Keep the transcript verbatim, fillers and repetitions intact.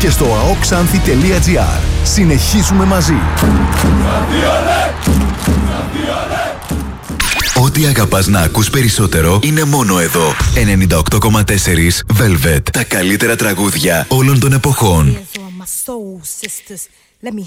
και στο aoxanthi τελεία gr. Συνεχίζουμε μαζί. Ό,τι αγαπάς να ακούς περισσότερο είναι μόνο εδώ. ενενήντα οκτώ κόμμα τέσσερα Velvet. Τα καλύτερα τραγούδια όλων των εποχών. Let me